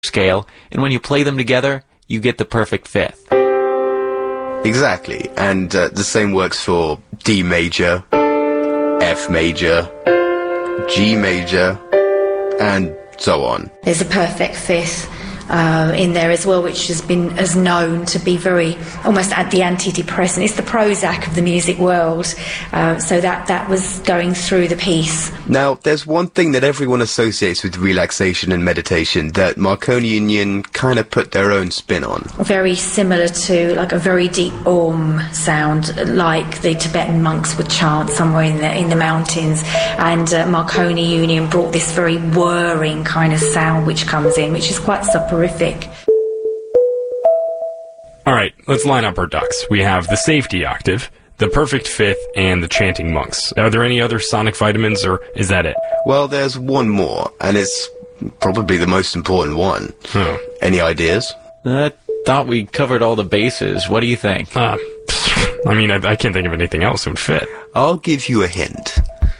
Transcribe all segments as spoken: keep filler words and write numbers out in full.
scale, and when you play them together, you get the perfect fifth. Exactly, and uh, the same works for D major, F major, G major, and so on. There's a perfect fifth uh, in there as well, which has been as known to be very almost at the antidepressant. It's the Prozac of the music world. Uh, so that that was going through the piece. Now, there's one thing that everyone associates with relaxation and meditation that Marconi Union kind of put their own spin on. Very similar to like a very deep Om sound, like the Tibetan monks would chant somewhere in the in the mountains. And uh, Marconi Union brought this very whirring kind of sound which comes in, which is quite soporific. All right, let's line up our ducks. We have the safety octave, the perfect fifth, and the chanting monks. Are there any other sonic vitamins, or is that it? Well, there's one more, and it's probably the most important one. Oh. Any ideas? I thought we covered all the bases. What do you think? Uh, I mean, I, I can't think of anything else that would fit. I'll give you a hint.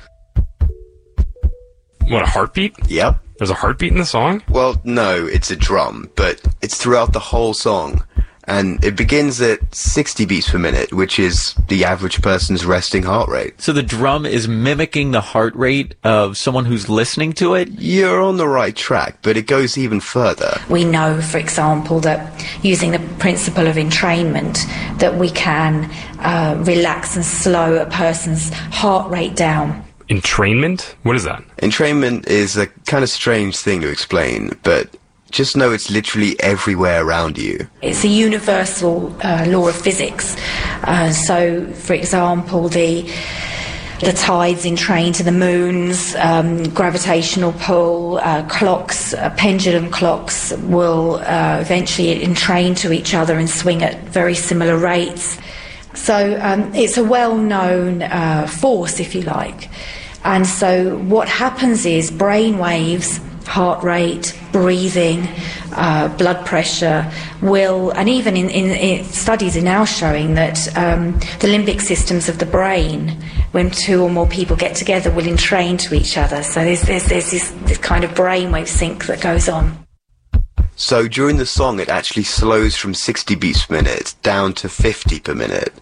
What, a heartbeat? Yep. There's a heartbeat in the song? Well, no, it's a drum, but it's throughout the whole song. And it begins at sixty beats per minute, which is the average person's resting heart rate. So the drum is mimicking the heart rate of someone who's listening to it? You're on the right track, but it goes even further. We know, for example, that using the principle of entrainment, that we can uh, relax and slow a person's heart rate down. Entrainment? What is that? Entrainment is a kind of strange thing to explain, but just know it's literally everywhere around you. It's a universal uh, law of physics. Uh, so, for example, the the tides entrain to the moons, um, gravitational pull, uh, clocks, uh, pendulum clocks will uh, eventually entrain to each other and swing at very similar rates. So um, it's a well-known uh, force, if you like. And so what happens is brain waves, heart rate, breathing, uh, blood pressure will, and even in, in, in studies are now showing that um, the limbic systems of the brain, when two or more people get together, will entrain to each other. So there's, there's, there's this, this kind of brainwave sync that goes on. So during the song, it actually slows from sixty beats per minute down to fifty per minute.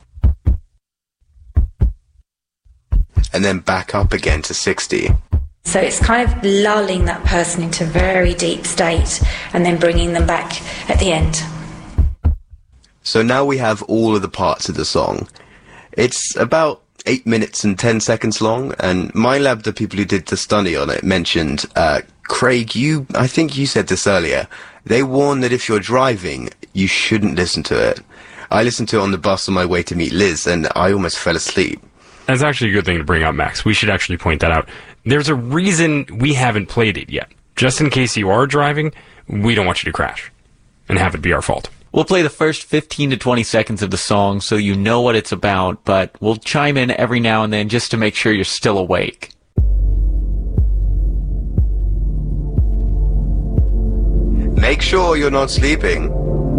And then back up again to sixty. So it's kind of lulling that person into a very deep state and then bringing them back at the end. So now we have all of the parts of the song. It's about eight minutes and ten seconds long, and MindLab, the people who did the study on it, mentioned, uh, Craig, you, I think you said this earlier, they warn that if you're driving, you shouldn't listen to it. I listened to it on the bus on my way to meet Liz, and I almost fell asleep. That's actually a good thing to bring up, Max. We should actually point that out. There's a reason we haven't played it yet. Just in case you are driving, we don't want you to crash and have it be our fault. We'll play the first fifteen to twenty seconds of the song so you know what it's about, but we'll chime in every now and then just to make sure you're still awake. Make sure you're not sleeping.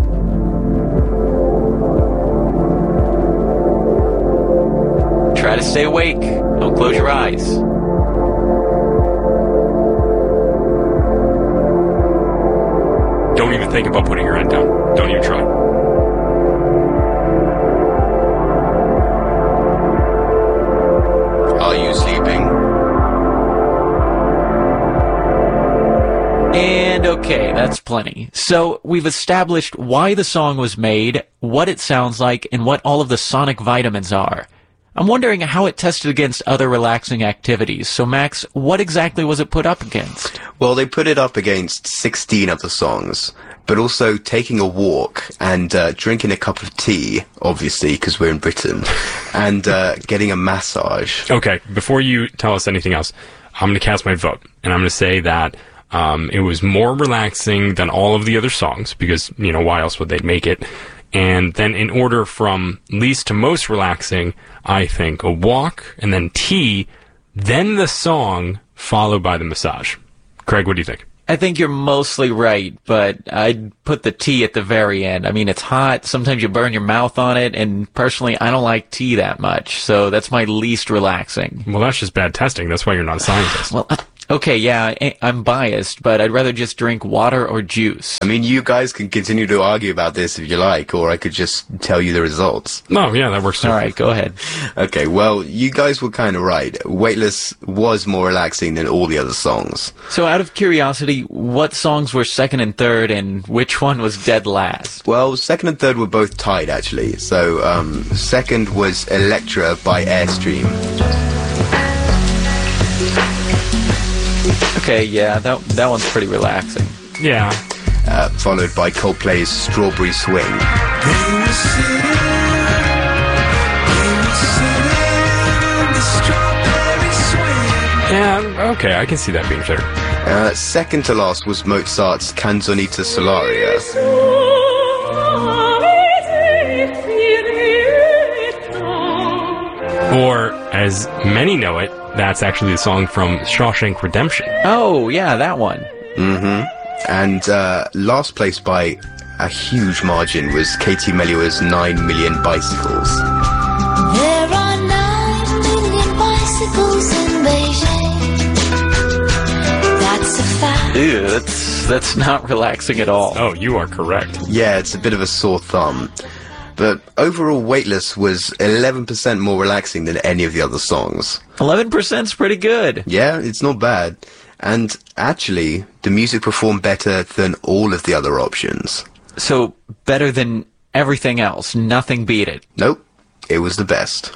Try to stay awake. Don't close your eyes. Don't even think about putting your head down. Don't even try. Are you sleeping? And okay, that's plenty. So we've established why the song was made, what it sounds like, and what all of the sonic vitamins are. I'm wondering how it tested against other relaxing activities. So, Max, what exactly was it put up against? Well, they put it up against sixteen other songs, but also taking a walk and uh, drinking a cup of tea, obviously, because we're in Britain, and uh, getting a massage. Okay, before you tell us anything else, I'm going to cast my vote, and I'm going to say that um, it was more relaxing than all of the other songs, because, you know, why else would they make it? And then in order from least to most relaxing, I think a walk, and then tea, then the song, followed by the massage. Craig, what do you think? I think you're mostly right, but I'd put the tea at the very end. I mean, it's hot. Sometimes you burn your mouth on it, and personally, I don't like tea that much, so that's my least relaxing. Well, that's just bad testing. That's why you're not a scientist. Well, Okay, yeah, I- I'm biased, but I'd rather just drink water or juice. I mean, you guys can continue to argue about this if you like, or I could just tell you the results. No, yeah, that works too. All right, go ahead. Okay, well, you guys were kind of right. Weightless was more relaxing than all the other songs. So out of curiosity, what songs were second and third, and which one was dead last? Well, second and third were both tied, actually. So, um, second was Electra by Airstream. Okay, yeah, that that one's pretty relaxing. Yeah. Uh, followed by Coldplay's Strawberry Swing. Yeah, okay, I can see that being fair. Uh, second to last was Mozart's Canzonetta Solaria. Or, as many know it, that's actually the song from Shawshank Redemption. Oh, yeah, that one. Mm-hmm. And uh, last place by a huge margin was Katie Mellua's Nine Million Bicycles. There are nine million bicycles in Beijing. That's a fact. Ew, that's, that's not relaxing at all. Oh, you are correct. Yeah, it's a bit of a sore thumb. But overall, Weightless was eleven percent more relaxing than any of the other songs. eleven percent's pretty good. Yeah, it's not bad. And actually, the music performed better than all of the other options. So, better than everything else. Nothing beat it. Nope, it was the best.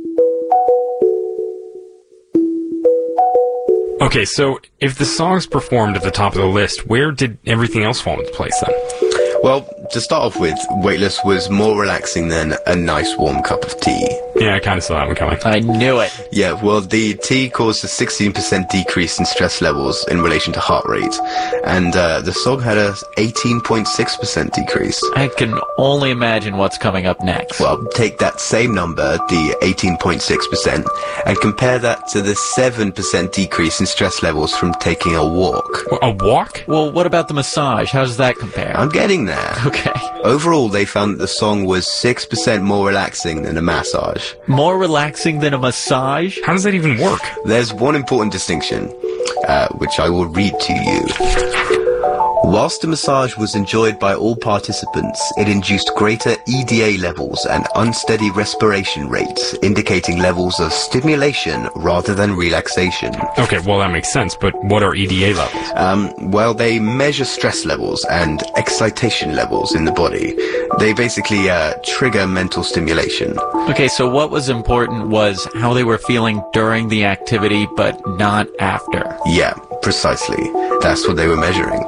Okay, so if the songs performed at the top of the list, where did everything else fall into place then? Well, to start off with, Weightless was more relaxing than a nice warm cup of tea. Yeah, I kind of saw that one coming. I knew it. Yeah, well, the tea caused a sixteen percent decrease in stress levels in relation to heart rate, and uh, the song had a eighteen point six percent decrease. I can only imagine what's coming up next. Well, take that same number, the eighteen point six percent, and compare that to the seven percent decrease in stress levels from taking a walk. A walk? Well, what about the massage? How does that compare? I'm getting there. Okay. Overall, they found that the song was six percent more relaxing than a massage. More relaxing than a massage? How does that even work? There's one important distinction, uh, which I will read to you. Whilst the massage was enjoyed by all participants, it induced greater E D A levels and unsteady respiration rates, indicating levels of stimulation rather than relaxation. Okay, well that makes sense, but what are E D A levels? Um, well, they measure stress levels and excitation levels in the body. They basically uh, trigger mental stimulation. Okay, so what was important was how they were feeling during the activity, but not after. Yeah, precisely. That's what they were measuring.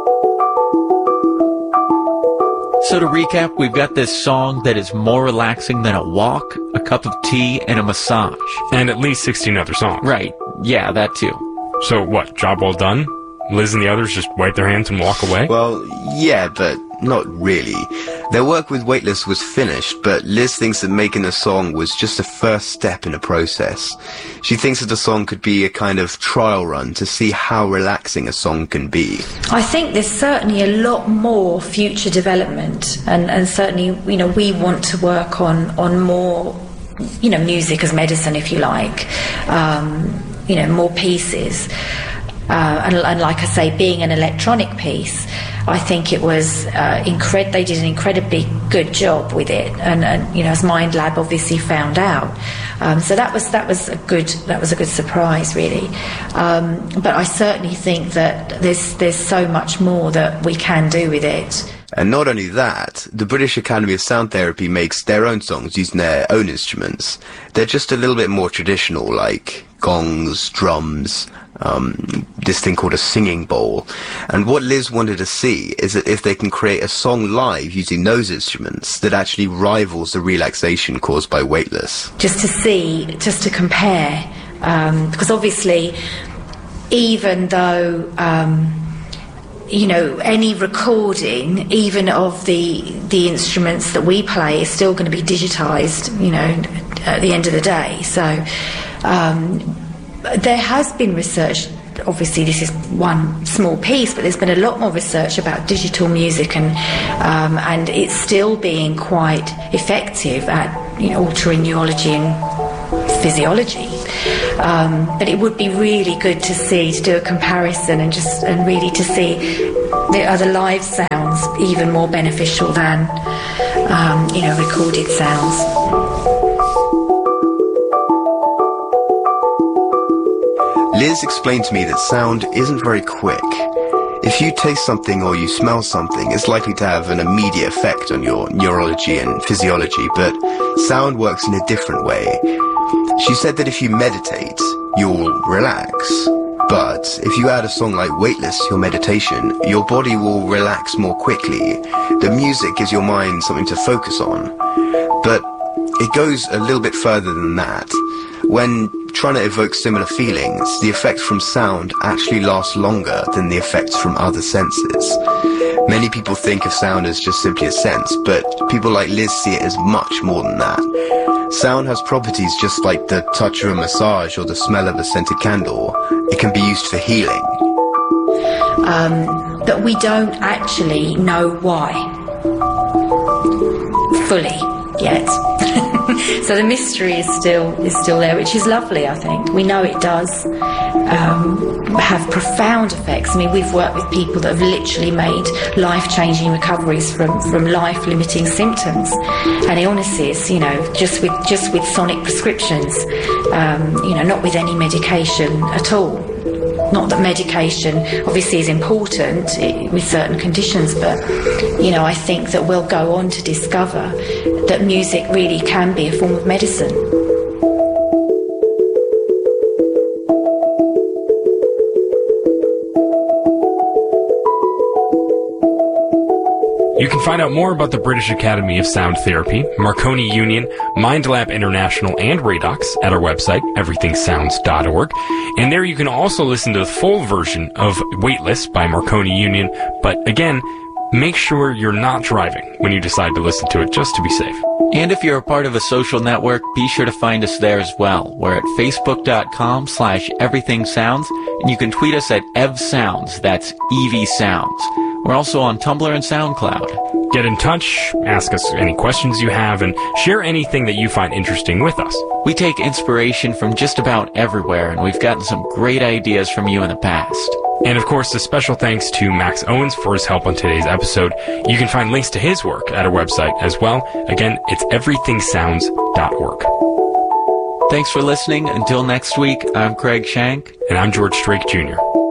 So to recap, we've got this song that is more relaxing than a walk, a cup of tea, and a massage. And at least sixteen other songs. Right. Yeah, that too. So what, job well done? Liz and the others just wipe their hands and walk away? Well, yeah, but not really. Their work with Weightless was finished, but Liz thinks that making a song was just a first step in a process. She thinks that the song could be a kind of trial run to see how relaxing a song can be. I think there's certainly a lot more future development, and, and certainly, you know, we want to work on, on more, you know, music as medicine, if you like, um, you know, more pieces. Uh, and, and like I say, being an electronic piece, I think it was uh, incred- they did an incredibly good job with it, and, and you know, as Mind Lab obviously found out. Um, so that was that was a good that was a good surprise, really. Um, but I certainly think that there's there's so much more that we can do with it. And not only that, the British Academy of Sound Therapy makes their own songs using their own instruments. They're just a little bit more traditional, like gongs, drums, um, this thing called a singing bowl. And what Liz wanted to see is that if they can create a song live using those instruments that actually rivals the relaxation caused by Weightless. Just to see, just to compare, um, because obviously, even though... Um, you know, any recording, even of the the instruments that we play, is still going to be digitised, you know, at the end of the day. So um, there has been research, obviously this is one small piece, but there's been a lot more research about digital music, and um, and it's still being quite effective at, you know, altering neurology and physiology. Um, but it would be really good to see, to do a comparison and just and really to see the other live sounds even more beneficial than um, you know, recorded sounds. Liz explained to me that sound isn't very quick. If you taste something or you smell something, it's likely to have an immediate effect on your neurology and physiology, but sound works in a different way. She said that if you meditate, you'll relax. But if you add a song like Weightless to your meditation, your body will relax more quickly. The music gives your mind something to focus on. But it goes a little bit further than that. When trying to evoke similar feelings, the effects from sound actually last longer than the effects from other senses. Many people think of sound as just simply a sense, but people like Liz see it as much more than that. Sound has properties just like the touch of a massage or the smell of a scented candle. It can be used for healing. Um, but we don't actually know why fully yet. So the mystery is still is still there, which is lovely, I think. We know it does um, have profound effects. I mean, we've worked with people that have literally made life-changing recoveries from, from life-limiting symptoms and illnesses, you know, just with just with sonic prescriptions, um, you know, not with any medication at all. Not that medication obviously is important with certain conditions, but, you know, I think that we'll go on to discover that music really can be a form of medicine. You can find out more about the British Academy of Sound Therapy, Marconi Union, MindLab International, and Radox at our website, everything sounds dot org. And there you can also listen to the full version of Weightless by Marconi Union. But again, make sure you're not driving when you decide to listen to it, just to be safe. And if you're a part of a social network, be sure to find us there as well. We're at facebook.com slash everythingsounds, and you can tweet us at evsounds, that's E V Sounds. We're also on Tumblr and SoundCloud. Get in touch, ask us any questions you have, and share anything that you find interesting with us. We take inspiration from just about everywhere, and we've gotten some great ideas from you in the past. And of course, a special thanks to Max Owens for his help on today's episode. You can find links to his work at our website as well. Again, it's everything sounds dot org. Thanks for listening. Until next week, I'm Craig Shank. And I'm George Strait Junior